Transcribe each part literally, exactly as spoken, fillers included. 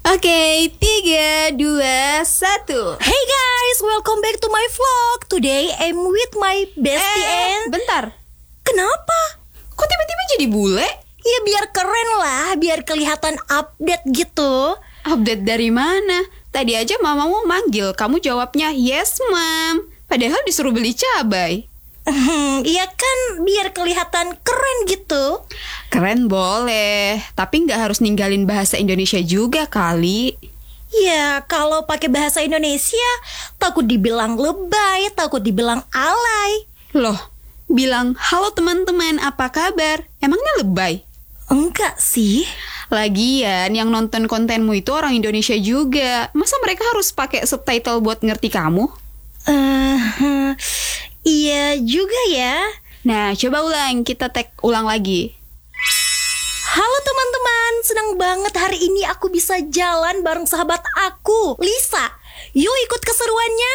Oke, tiga, dua, satu. Hey guys, welcome back to my vlog. Today I'm with my bestie Eh, and... bentar. Kenapa? Kok tiba-tiba jadi bule? Ya biar keren lah, biar kelihatan update gitu. Update dari mana? Tadi aja mamamu manggil, kamu jawabnya yes, Mam. Padahal disuruh beli cabai. Hmm, iya kan, biar kelihatan keren gitu. Keren boleh, tapi nggak harus ninggalin bahasa Indonesia juga kali. Ya, kalau pakai bahasa Indonesia, takut dibilang lebay, takut dibilang alay. Loh, bilang halo teman-teman, apa kabar? Emangnya lebay? Enggak sih. Lagian yang nonton kontenmu itu orang Indonesia juga. Masa mereka harus pakai subtitle buat ngerti kamu? Uh, iya juga ya. Nah, coba ulang, kita tag ulang lagi. Halo teman-teman, senang banget hari ini aku bisa jalan bareng sahabat aku, Lisa. Yuk ikut keseruannya.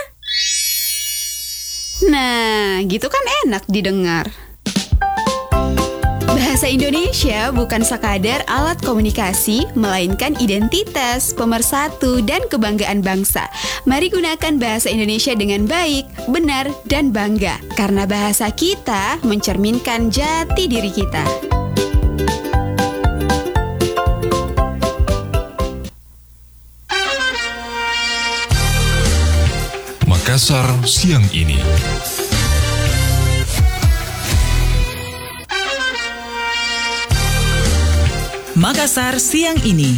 Nah, gitu kan enak didengar. Bahasa Indonesia bukan sekadar alat komunikasi, melainkan identitas, pemersatu, dan kebanggaan bangsa. Mari gunakan bahasa Indonesia dengan baik, benar, dan bangga. Karena bahasa kita mencerminkan jati diri kita. Makassar siang ini. Makassar siang ini.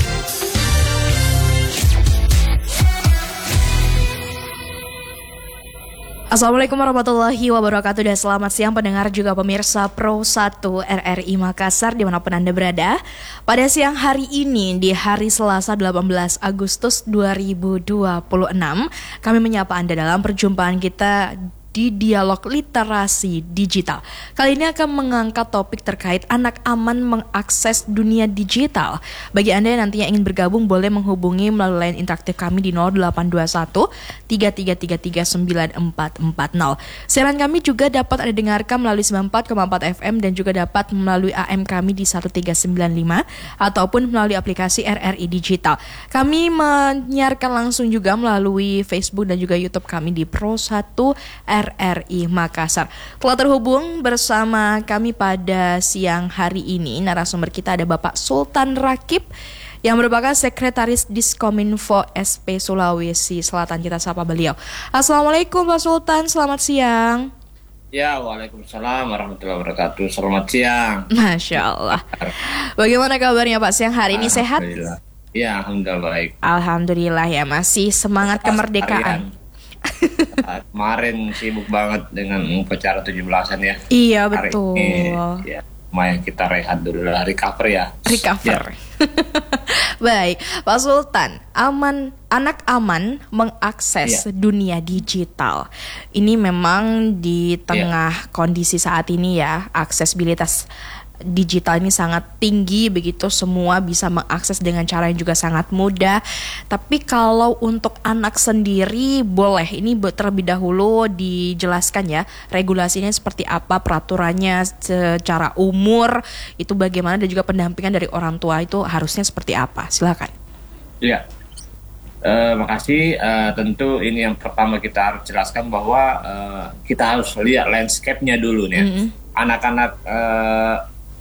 Assalamualaikum warahmatullahi wabarakatuh dan selamat siang pendengar juga pemirsa Pro satu R R I Makassar dimanapun Anda berada. Pada siang hari ini di hari Selasa delapan belas Agustus dua ribu dua puluh enam kami menyapa Anda dalam perjumpaan kita di Dialog Literasi Digital. Kali ini akan mengangkat topik terkait anak aman mengakses dunia digital. Bagi Anda yang nantinya ingin bergabung boleh menghubungi melalui line interaktif kami di nol delapan dua satu tiga tiga tiga tiga sembilan empat empat nol. Siaran kami juga dapat Anda dengarkan melalui sembilan puluh empat koma empat F M dan juga dapat melalui A M kami di seribu tiga ratus sembilan puluh lima ataupun melalui aplikasi R R I Digital. Kami menyiarkan langsung juga melalui Facebook dan juga YouTube kami di Pro satu R R I Makassar. Telah terhubung bersama kami pada siang hari ini. Narasumber kita ada Bapak Sultan Rakib yang merupakan Sekretaris Diskominfo S P Sulawesi Selatan. Kita sapa beliau. Assalamualaikum Pak Sultan, selamat siang. Ya, waalaikumsalam warahmatullahi wabarakatuh. Selamat siang. Masya Allah. Bagaimana kabarnya Pak siang hari ini, sehat? Alhamdulillah. Ya, alhamdulillah baik. Alhamdulillah ya, masih semangat Pas kemerdekaan. Uh, kemarin sibuk banget dengan upacara tujuh belasan ya. Iya Hari betul. ini, ya, lumayan kita rehat dulu lah, recover ya. Recover. Ya. Baik, Pak Sultan, aman anak aman mengakses Ya. dunia digital. Ini memang di tengah kondisi saat ini ya, aksesibilitas digital ini sangat tinggi begitu, semua bisa mengakses dengan cara yang juga sangat mudah. Tapi kalau untuk anak sendiri boleh ini terlebih dahulu dijelaskan ya, regulasinya seperti apa, peraturannya secara umur itu bagaimana dan juga pendampingan dari orang tua itu harusnya seperti apa. Silakan. Ya. Uh, makasih. Uh, tentu ini yang pertama kita harus jelaskan bahwa uh, kita harus lihat landscape-nya dulu nih. Mm-hmm. Anak-anak uh,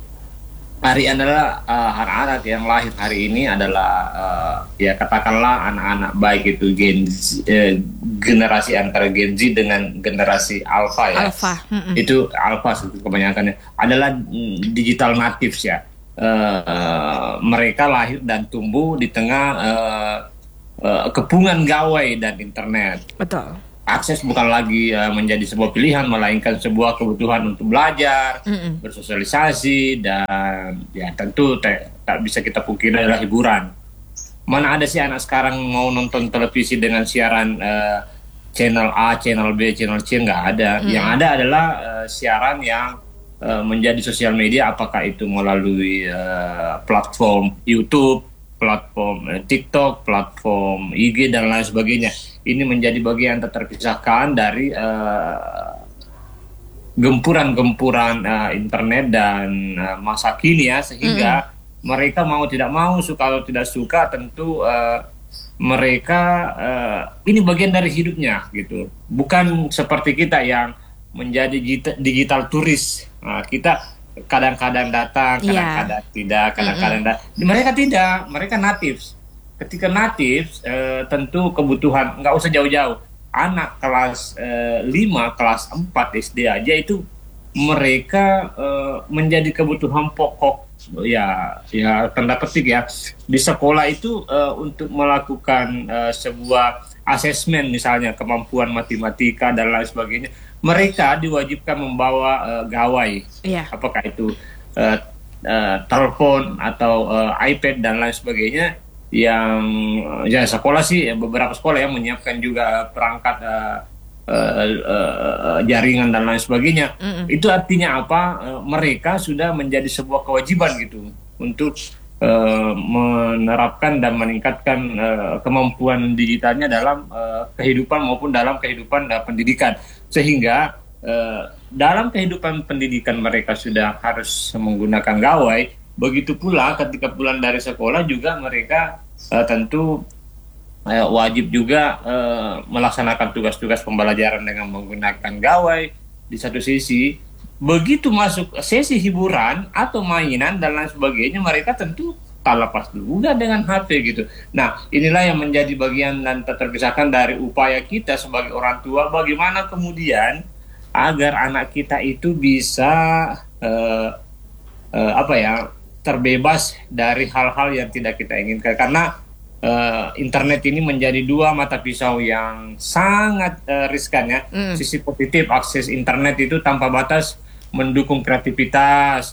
hari adalah uh, anak-anak yang lahir hari ini adalah uh, ya katakanlah anak-anak baik itu Gen Z, uh, generasi antara Gen Z dengan generasi Alpha ya. Alpha. Mm-mm. Itu Alpha kebanyakannya adalah digital natives ya. Uh, uh, mereka lahir dan tumbuh di tengah uh, uh, kepungan gawai dan internet. Betul. Akses bukan lagi uh, menjadi sebuah pilihan, melainkan sebuah kebutuhan untuk belajar, Mm-mm. bersosialisasi, dan ya tentu te- tak bisa kita pungkiri adalah hiburan. Mana ada sih anak sekarang mau nonton televisi dengan siaran uh, channel A, channel B, channel C, nggak ada. Mm-hmm. Yang ada adalah uh, siaran yang uh, menjadi sosial media, apakah itu melalui uh, platform YouTube, platform uh, TikTok, platform I G, dan lain sebagainya. Ini menjadi bagian tak terpisahkan dari uh, gempuran-gempuran uh, internet dan uh, masa kini ya, sehingga mm-hmm. mereka mau tidak mau, suka atau tidak suka, tentu uh, mereka uh, ini bagian dari hidupnya gitu. Bukan seperti kita yang menjadi digital, digital turis. Nah, kita kadang-kadang datang, kadang-kadang yeah. tidak, kadang-kadang mm-hmm. datang. Mereka tidak, mereka natives. Ketika natives, uh, tentu kebutuhan nggak usah jauh-jauh. Anak kelas uh, lima, kelas empat S D aja itu mereka uh, menjadi kebutuhan pokok, ya ya tanda petik ya, di sekolah itu uh, untuk melakukan uh, sebuah asesmen misalnya kemampuan matematika dan lain sebagainya, mereka diwajibkan membawa uh, gawai, yeah. apakah itu uh, uh, telepon atau uh, iPad dan lain sebagainya, yang uh, ya sekolah sih beberapa sekolah yang menyiapkan juga perangkat uh, Uh, uh, uh, jaringan dan lain sebagainya. Mm-mm. Itu artinya apa? Uh, mereka sudah menjadi sebuah kewajiban gitu untuk uh, menerapkan dan meningkatkan uh, kemampuan digitalnya dalam uh, kehidupan maupun dalam kehidupan uh, pendidikan. Sehingga uh, dalam kehidupan pendidikan mereka sudah harus menggunakan gawai. Begitu pula ketika pulang dari sekolah juga mereka uh, tentu Uh, wajib juga uh, melaksanakan tugas-tugas pembelajaran dengan menggunakan gawai di satu sisi. Begitu masuk sesi hiburan atau mainan dan lain sebagainya, mereka tentu tak lepas juga dengan H P gitu. Nah, inilah yang menjadi bagian dan tak terpisahkan dari upaya kita sebagai orang tua, bagaimana kemudian agar anak kita itu bisa uh, uh, apa ya terbebas dari hal-hal yang tidak kita inginkan. Karena Uh, internet ini menjadi dua mata pisau yang sangat uh, riskan ya. Mm. Sisi positif, akses internet itu tanpa batas mendukung kreativitas,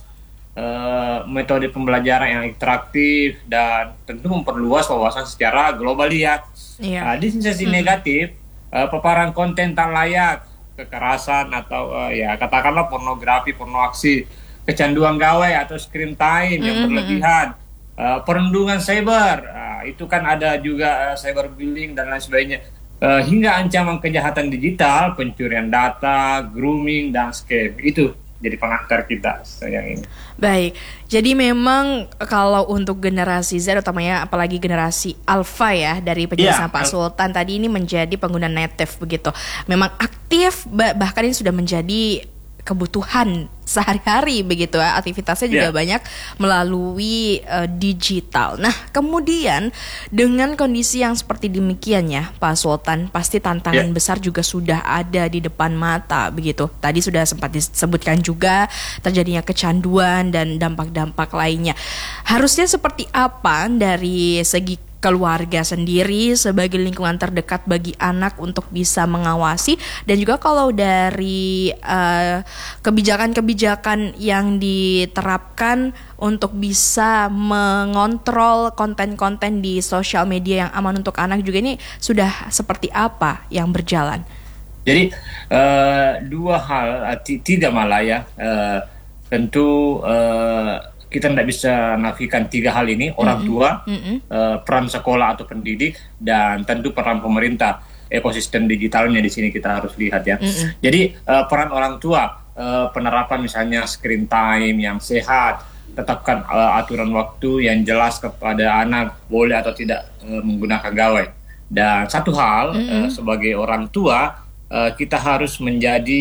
uh, metode pembelajaran yang interaktif, dan tentu memperluas wawasan secara global ya. Yeah. Uh, di sisi mm. negatif, uh, paparan konten tak layak, kekerasan atau uh, ya katakanlah pornografi, pornoaksi, kecanduan gawai atau screen time yang mm-hmm. berlebihan. Uh, perundungan cyber, uh, itu kan ada juga uh, cyberbullying dan lain sebagainya, uh, hingga ancaman kejahatan digital, pencurian data, grooming dan scam. Itu jadi pengantar kita yang ini. Baik, jadi memang kalau untuk generasi Z, utamanya apalagi generasi Alpha ya, dari penjelasan yeah. Pak Sultan tadi, ini menjadi pengguna native begitu. Memang aktif, bahkan ini sudah menjadi kebutuhan sehari-hari begitu ya, aktivitasnya juga yeah. banyak melalui uh, digital. Nah, kemudian dengan kondisi yang seperti demikian ya Pak Sultan, pasti tantangan yeah. besar juga sudah ada di depan mata begitu. Tadi sudah sempat disebutkan juga terjadinya kecanduan dan dampak-dampak lainnya. Harusnya seperti apa dari segi keluarga sendiri sebagai lingkungan terdekat bagi anak untuk bisa mengawasi, dan juga kalau dari uh, kebijakan-kebijakan yang diterapkan untuk bisa mengontrol konten-konten di sosial media yang aman untuk anak juga, ini sudah seperti apa yang berjalan? Jadi uh, dua hal, tiga malah ya, uh, tentu uh, kita tidak bisa nafikan tiga hal ini, orang tua, mm-hmm. uh, peran sekolah atau pendidik, dan tentu peran pemerintah. Ekosistem digitalnya di sini kita harus lihat ya. Mm-hmm. Jadi uh, peran orang tua, uh, penerapan misalnya screen time yang sehat, tetapkan uh, aturan waktu yang jelas kepada anak, boleh atau tidak uh, menggunakan gawai. Dan satu hal, mm-hmm. uh, sebagai orang tua, uh, kita harus menjadi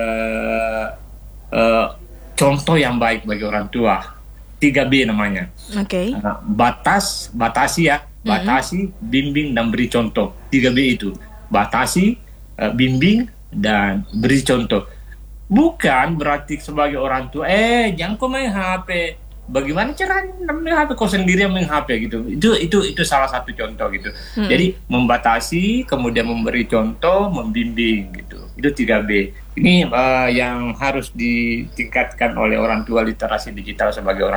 uh, uh, contoh yang baik bagi orang tua. tiga B namanya. Oke. Okay. Uh, batas, batasi ya, batasi, mm-hmm. bimbing dan beri contoh. tiga B itu. Batasi, uh, bimbing dan beri contoh. Bukan berarti sebagai orang tua, eh jangan kau main H P. Bagaimana caranya main H P, kau sendiri yang main H P gitu. Itu itu itu salah satu contoh gitu. Mm-hmm. Jadi membatasi, kemudian memberi contoh, membimbing gitu. Itu tiga B. Ini uh, yang harus ditingkatkan oleh orang tua, literasi digital sebagai orang